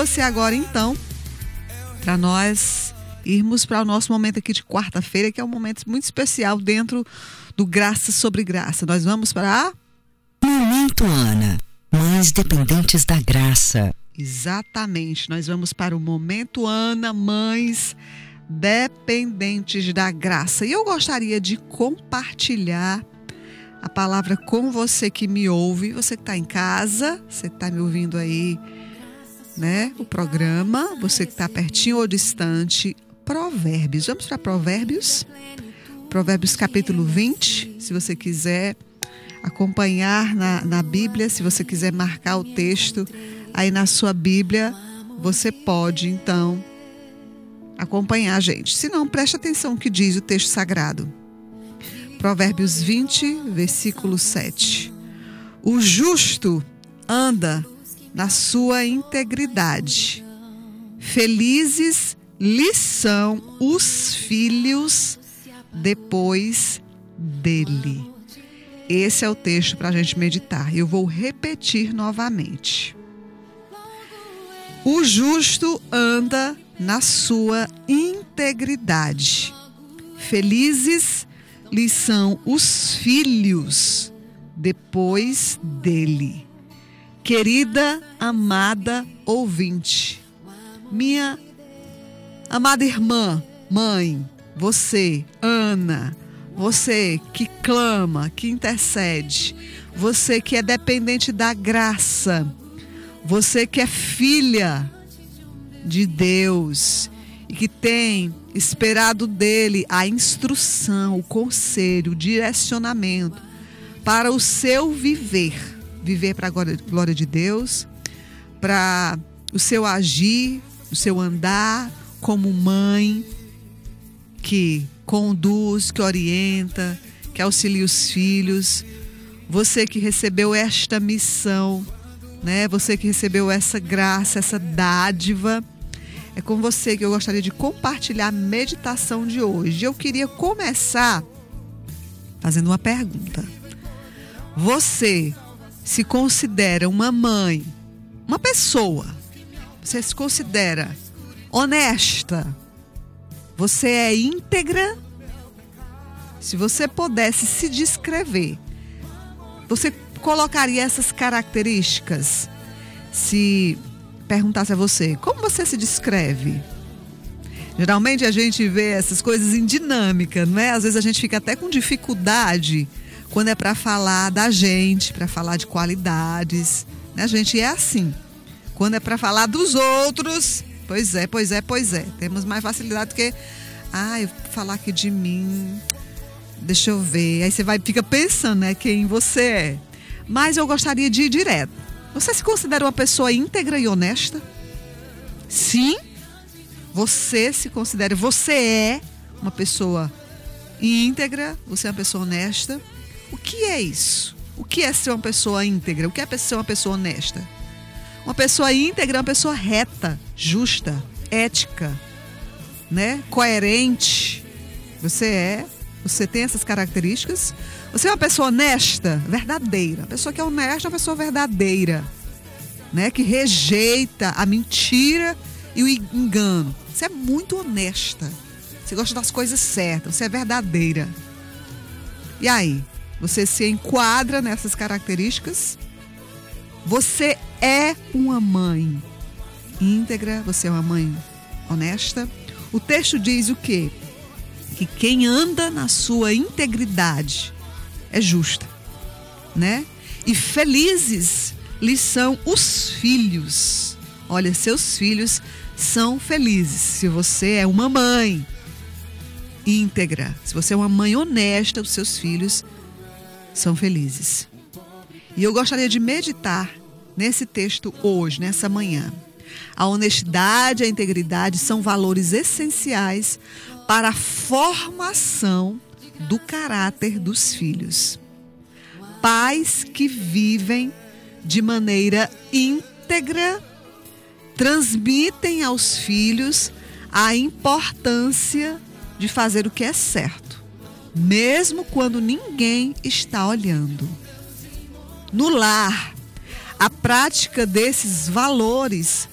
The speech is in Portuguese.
você agora, então, para nós irmos para o nosso momento aqui de quarta-feira, que é um momento muito especial dentro do Graça sobre Graça. Nós vamos para Momento Ana, Mães Dependentes da Graça. Exatamente, nós vamos para o Momento Ana, Mães Dependentes da Graça. E eu gostaria de compartilhar a palavra com você que me ouve, você que está em casa, você que está me ouvindo aí, né? O programa, você que está pertinho ou distante. Provérbios, vamos para Provérbios? Provérbios capítulo 20, se você quiser acompanhar na Bíblia, se você quiser marcar o texto aí na sua Bíblia, você pode então acompanhar a gente. Se não, preste atenção no que diz o texto sagrado. Provérbios 20, versículo 7. O justo anda na sua integridade. Felizes lhe são os filhos depois dele. Esse é o texto para a gente meditar. Eu vou repetir novamente. O justo anda na sua integridade. Felizes lhe são os filhos depois dele. Querida, amada ouvinte, minha amada irmã, mãe, você, Ana, você que clama, que intercede, você que é dependente da graça, você que é filha de Deus e que tem esperado dele a instrução, o conselho, o direcionamento para o seu viver para a glória de Deus, para o seu agir, o seu andar como mãe que conduz, que orienta, que auxilia os filhos. Você que recebeu esta missão, né? Você que recebeu essa graça, essa dádiva, é com você que eu gostaria de compartilhar a meditação de hoje. Eu queria começar fazendo uma pergunta. Você se considera uma mãe, uma pessoa, você se considera honesta? Você é íntegra? Se você pudesse se descrever, você colocaria essas características? Se perguntasse a você, como você se descreve? Geralmente a gente vê essas coisas em dinâmica, não é? Às vezes a gente fica até com dificuldade quando é para falar da gente, para falar de qualidades, né? A gente é assim. Quando é para falar dos outros, pois é. Temos mais facilidade do que, eu falar aqui de mim, deixa eu ver. Aí você fica pensando, né, quem você é. Mas eu gostaria de ir direto. Você se considera uma pessoa íntegra e honesta? Sim? Você se considera, você é uma pessoa íntegra, você é uma pessoa honesta? O que é isso? O que é ser uma pessoa íntegra? O que é ser uma pessoa honesta? Uma pessoa íntegra é uma pessoa reta, justa, ética, né? Coerente. Você tem essas características? Você é uma pessoa honesta, verdadeira. Uma pessoa que é honesta é uma pessoa verdadeira, né? Que rejeita a mentira e o engano. Você é muito honesta. Você gosta das coisas certas. Você é verdadeira. E aí? Você se enquadra nessas características? Você é uma mãe íntegra? Você é uma mãe honesta? O texto diz o quê? Que quem anda na sua integridade é justa, né? E felizes lhes são os filhos. Olha, seus filhos são felizes. Se você é uma mãe íntegra, se você é uma mãe honesta, os seus filhos são felizes. E eu gostaria de meditar nesse texto hoje, nessa manhã. A honestidade e a integridade são valores essenciais para a formação do caráter dos filhos. Pais que vivem de maneira íntegra transmitem aos filhos a importância de fazer o que é certo, mesmo quando ninguém está olhando. No lar, a prática desses valores